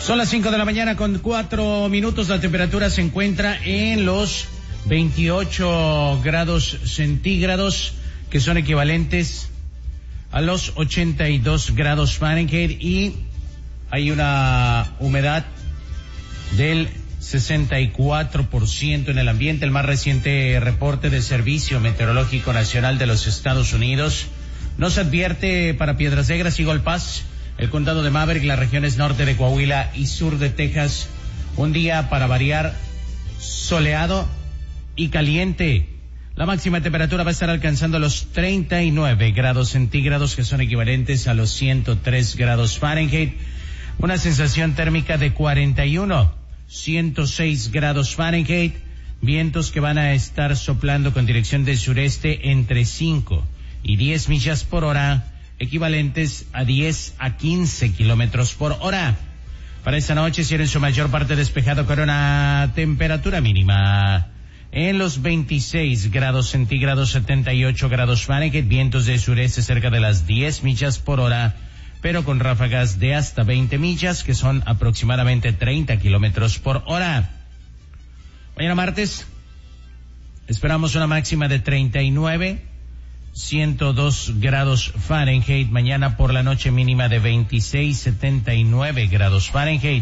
Son las 5 de la mañana con 4 minutos. La temperatura se encuentra en los 28 grados centígrados, que son equivalentes a los 82 grados Fahrenheit, y hay una humedad del 64% en el ambiente. El más reciente reporte del Servicio Meteorológico Nacional de los Estados Unidos nos advierte para Piedras Negras, Eagle Pass, el condado de Maverick, las regiones norte de Coahuila y sur de Texas, un día para variar soleado y caliente. La máxima temperatura va a estar alcanzando los 39 grados centígrados, que son equivalentes a los 103 grados Fahrenheit. Una sensación térmica de 41, 106 grados Fahrenheit. Vientos que van a estar soplando con dirección del sureste entre 5 y 10 millas por hora, equivalentes a 10 a 15 kilómetros por hora. Para esta noche, cielo en su mayor parte despejado con una temperatura mínima en los 26 grados centígrados, 78 grados Fahrenheit, vientos de sureste cerca de las 10 millas por hora, pero con ráfagas de hasta 20 millas, que son aproximadamente 30 kilómetros por hora. Mañana martes esperamos una máxima de 39, 102 grados Fahrenheit. Mañana por la noche mínima de 26, 79 grados Fahrenheit.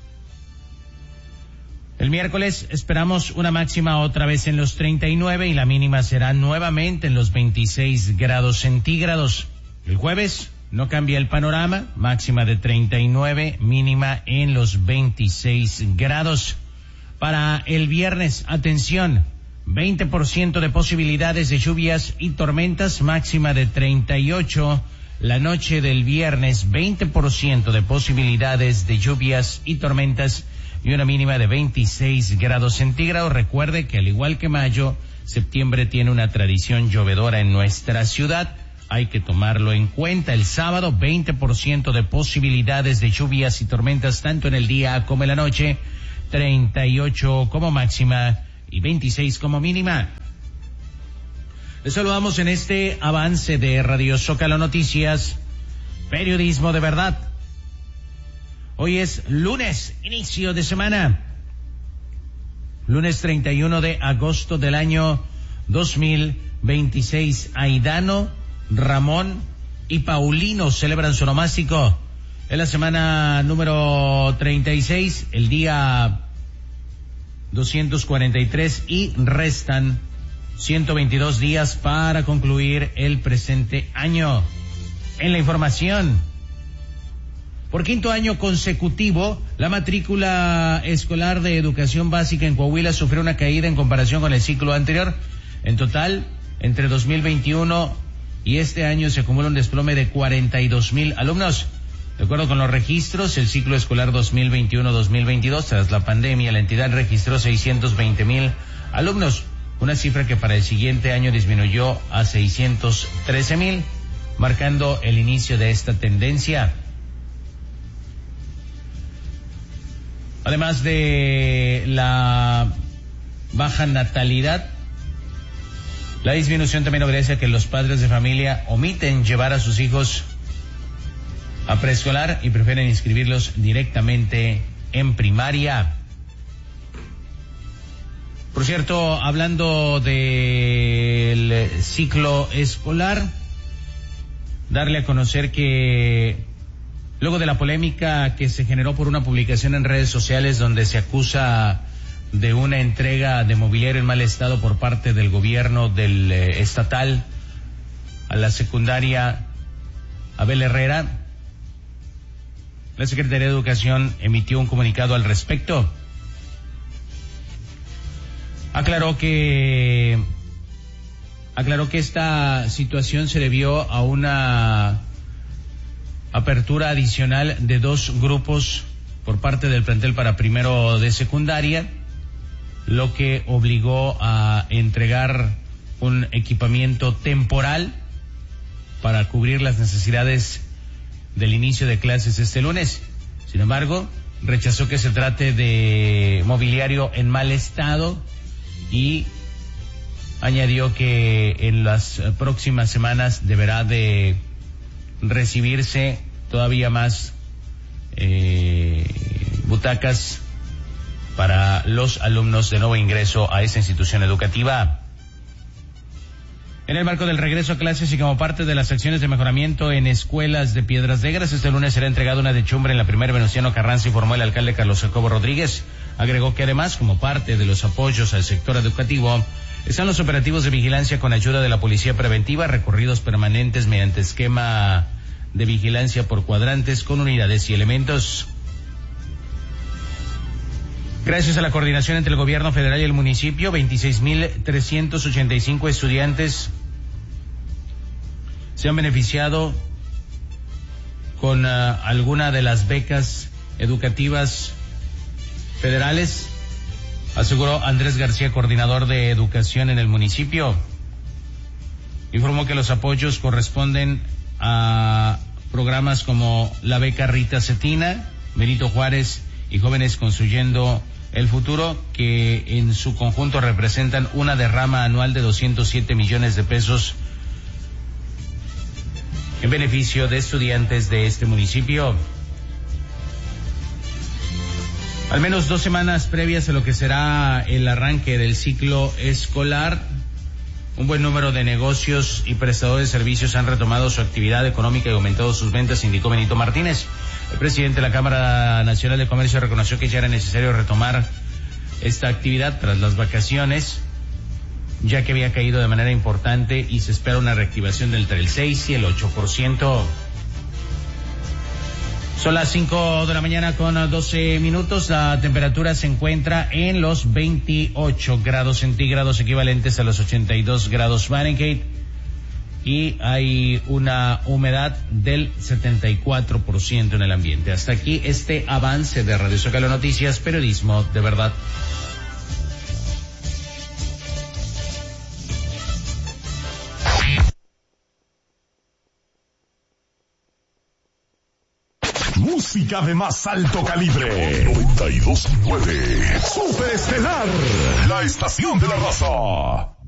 El miércoles esperamos una máxima otra vez en los 39 y la mínima será nuevamente en los 26 grados centígrados. El jueves no cambia el panorama, máxima de 39, mínima en los 26 grados. Para el viernes, atención, 20% de posibilidades de lluvias y tormentas, máxima de 38. La noche del viernes, 20% de posibilidades de lluvias y tormentas y una mínima de 26 grados centígrados. Recuerde que al igual que mayo, septiembre tiene una tradición llovedora en nuestra ciudad. Hay que tomarlo en cuenta. El sábado, 20% de posibilidades de lluvias y tormentas tanto en el día como en la noche, 38 como máxima y 26 como mínima. Les saludamos en este avance de Radio Zócalo Noticias, periodismo de verdad. Hoy es lunes, inicio de semana. Lunes 31 de agosto del año 2026. Aidano, Ramón y Paulino celebran su onomástico. Es la semana número 36, el día 243, y restan 122 días para concluir el presente año. En la información, por quinto año consecutivo, la matrícula escolar de educación básica en Coahuila sufrió una caída en comparación con el ciclo anterior. En total, entre 2021 y este año se acumula un desplome de 42,000 alumnos. De acuerdo con los registros, el ciclo escolar 2021-2022, tras la pandemia, la entidad registró 620,000 alumnos, una cifra que para el siguiente año disminuyó a 613,000, marcando el inicio de esta tendencia. Además de la baja natalidad, la disminución también obedece a que los padres de familia omiten llevar a sus hijos a preescolar y prefieren inscribirlos directamente en primaria. Por cierto, hablando del ciclo escolar, darle a conocer que luego de la polémica que se generó por una publicación en redes sociales donde se acusa de una entrega de mobiliario en mal estado por parte del gobierno del estatal a la secundaria Abel Herrera, la Secretaría de Educación emitió un comunicado al respecto. Aclaró que esta situación se debió a una apertura adicional de 2 grupos por parte del plantel para primero de secundaria, lo que obligó a entregar un equipamiento temporal para cubrir las necesidades del inicio de clases este lunes. Sin embargo, rechazó que se trate de mobiliario en mal estado y añadió que en las próximas semanas deberá de recibirse todavía más butacas para los alumnos de nuevo ingreso a esta institución educativa. En el marco del regreso a clases y como parte de las acciones de mejoramiento en escuelas de Piedras Negras, este lunes será entregada una techumbre en la primera Venustiano Carranza, informó el alcalde Carlos Jacobo Rodríguez. Agregó que además, como parte de los apoyos al sector educativo, están los operativos de vigilancia con ayuda de la policía preventiva, recorridos permanentes mediante esquema de vigilancia por cuadrantes con unidades y elementos. Gracias a la coordinación entre el gobierno federal y el municipio, 26,385 estudiantes se han beneficiado con alguna de las becas educativas federales, aseguró Andrés García, coordinador de educación en el municipio. Informó que los apoyos corresponden a programas como la beca Rita Cetina, Benito Juárez y Jóvenes Construyendo el Futuro, que en su conjunto representan una derrama anual de 207 millones de pesos en beneficio de estudiantes de este municipio. Al menos 2 semanas previas a lo que será el arranque del ciclo escolar, un buen número de negocios y prestadores de servicios han retomado su actividad económica y aumentado sus ventas, indicó Benito Martínez. El presidente de la Cámara Nacional de Comercio reconoció que ya era necesario retomar esta actividad tras las vacaciones, ya que había caído de manera importante y se espera una reactivación entre el 6 y el 8%. Son las 5 de la mañana con 12 minutos. La temperatura se encuentra en los 28 grados centígrados, equivalentes a los 82 grados Fahrenheit. Y hay una humedad del 74% en el ambiente. Hasta aquí este avance de Radio Zócalo Noticias, periodismo de verdad. Música de más alto calibre. 92.9. Superestelar. La estación de la raza.